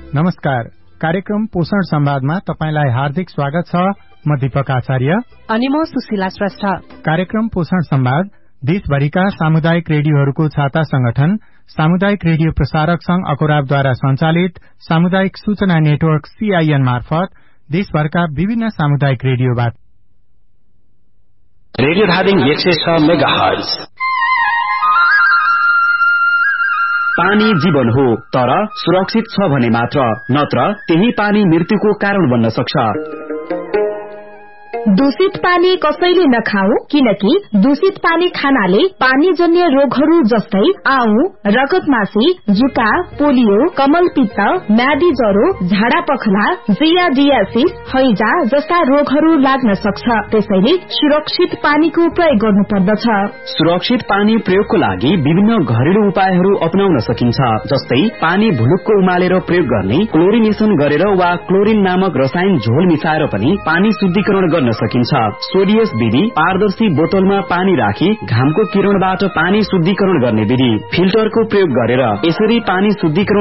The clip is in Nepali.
नमस्कार। कार्यक्रम पोषण संवादमा तपाईलाई हार्दिक स्वागत छ। म दीपक आचार्य अनि म सुशीला श्रेष्ठ। कार्यक्रम पोषण संवाद देशभरिका सामुदायिक रेडियोहरूको छाता संगठन सामुदायिक रेडियो प्रसारक संघ अकोराबद्वारा सञ्चालित सामुदायिक सूचना नेटवर्क CIN मार्फत देशभरका विभिन्न सामुदायिक रेडियोबाट रेडियो धादिङ 106 मेगाहर्ज। पानी जीवन हो, तर सुरक्षित छ भने मात्र, नत्र त्यही पानी मृत्युको कारण बन्न सक्छ। दूषित पानी कसैले नखाऊ, किनकि दूषित पानी खानाले पानीजन्य रोगहरू जस्तै आउँ, रगतमासी, जुका, पोलियो, कमलपित्त, म्यादी ज्वरो, झाडा पखला, जियाडियासिस, हैजा जस्ता रोगहरू लाग्न सक्छ। त्यसैले सुरक्षित पानीको प्रयोग गर्नुपर्दछ। सुरक्षित पानी प्रयोगको लागि विभिन्न घरेलु उपायहरू अपनाउन सकिन्छ, जस्तै पानी भुलुक्क उमालेर प्रयोग गर्ने, क्लोरिनेसन गरेर वा क्लोरिन नामक रसायन झोल मिसाएर पनि पानी शुद्धिकरण गर्न सकिन्छ। सोडियस विधि, पारदर्शी बोतलमा पानी राखी घामको किरणबाट पानी शुद्धिकरण गर्ने विधि, फिल्टरको प्रयोग गरेर यसरी पानी शुद्धिकरण